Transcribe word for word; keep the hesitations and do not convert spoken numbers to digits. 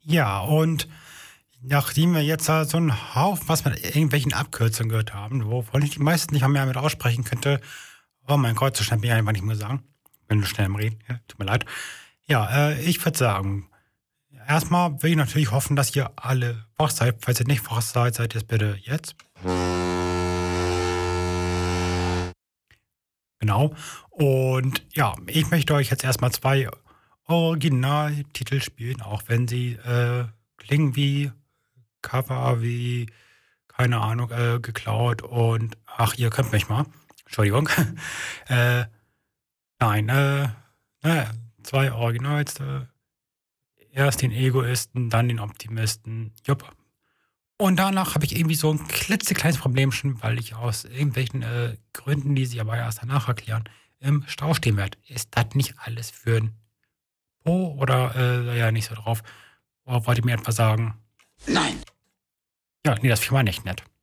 Ja, und nachdem wir jetzt da so einen Haufen was mit irgendwelchen Abkürzungen gehört haben, wovon ich die meisten nicht mehr mit aussprechen könnte, oh mein Gott, so schnell bin ich einfach nicht mehr sagen. Bin nur schnell am Reden, ja, tut mir leid. Ja, äh, ich würde sagen, erstmal will ich natürlich hoffen, dass ihr alle wach seid. Falls ihr nicht wach seid, seid ihr es bitte jetzt. Genau. Und ja, ich möchte euch jetzt erstmal zwei Originaltitel spielen, auch wenn sie äh, klingen wie Cover, wie, keine Ahnung, äh, geklaut und ach, ihr könnt mich mal. Entschuldigung. äh, nein, äh, naja, zwei Originalste. Erst den Egoisten, dann den Optimisten. Jupp. Und danach habe ich irgendwie so ein klitzekleines Problemchen, weil ich aus irgendwelchen äh, Gründen, die sich aber erst danach erklären, im Stau stehen werde. Ist das nicht alles für ein Po oder äh, ja nicht so drauf? Oder wollt ihr mir etwas sagen? Nein. Ja, nee, das finde ich mal nicht nett.